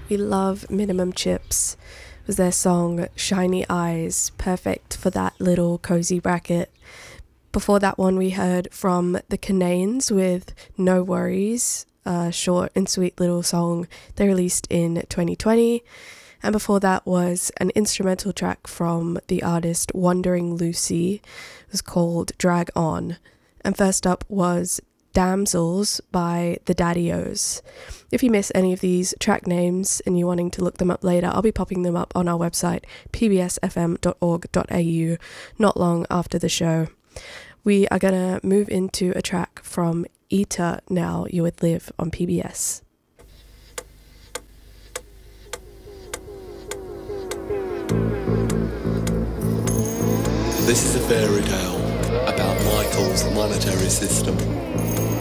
We love Minimum Chips. It was their song Shiny Eyes, perfect for that little cozy bracket. Before that one we heard from the Cananes with No Worries, a short and sweet little song they released in 2020. And before that was an instrumental track from the artist Wandering Lucy. It was called Drag On. And first up was Damsels by the Daddy-O's. If you miss any of these track names and you're wanting to look them up later, I'll be popping them up on our website, pbsfm.org.au, not long after the show. We are going to move into a track from Eater Now You Would Live on PBS. This is a fairy tale about Michael's monetary system.